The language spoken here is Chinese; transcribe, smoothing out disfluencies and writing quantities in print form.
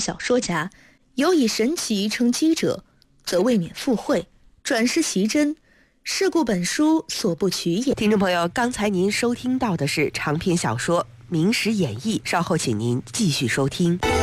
小说家，有以神奇称讥者，则未免附会，转失习真，是故本书所不取也。 听众朋友，刚才您收听到的是长篇小说《明史演义》，稍后请您继续收听。